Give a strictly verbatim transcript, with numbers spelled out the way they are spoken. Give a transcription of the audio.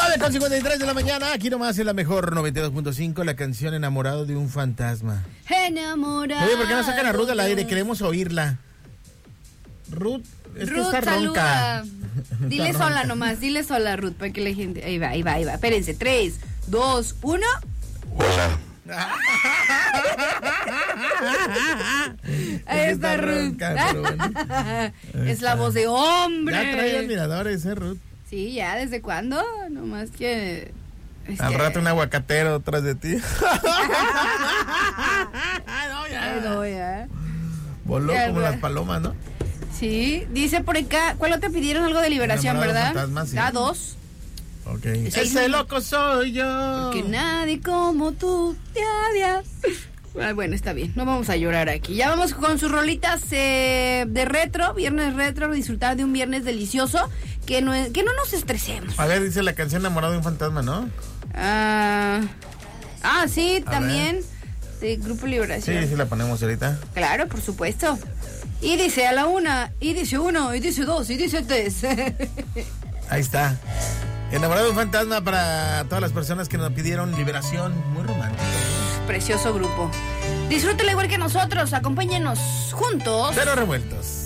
nueve con cincuenta y tres de la mañana, aquí nomás en la mejor noventa y dos punto cinco, la canción Enamorado de un fantasma. Enamorado. Oye, ¿por qué no sacan a Ruth al aire? Queremos oírla. Ruth, es que Ruth, está saluda. ronca. Dile Está sola ronca. nomás, dile sola, Ruth, para que la gente... Ahí va, ahí va, ahí va. Espérense, tres, dos, uno. Hola. Ahí está Ruth. ronca, pero bueno. Es la voz de hombre. Ya trae admiradores, ¿eh, Ruth? Sí, ya, ¿desde cuándo? Nomás que... es Al que- rato un aguacatero tras de ti. No, Ay, ya. no, ya. Voló Ya, como ya. las palomas, ¿no? Sí, dice por acá, ¿cuál te pidieron algo de liberación, Enamorado verdad? fantasma, sí. Ah, dos. Ok. Sí. Ese loco soy yo. Que nadie como tú te odia. Ah, bueno, está bien, no vamos a llorar aquí. Ya vamos con sus rolitas eh, de retro, viernes retro, disfrutar de un viernes delicioso, que no, es- que no nos estresemos. A ver, dice la canción Enamorado de un fantasma, ¿no? Ah, ah sí, A también, de Grupo Sí, Liberación. sí la ponemos ahorita. Claro, por supuesto. Y dice a la una, y dice uno, y dice dos, y dice tres. Ahí está. Enamorado de un fantasma para todas las personas que nos pidieron liberación. Muy romántico. Precioso grupo. Disfrútelo igual que nosotros, acompáñenos juntos. Pero revueltos.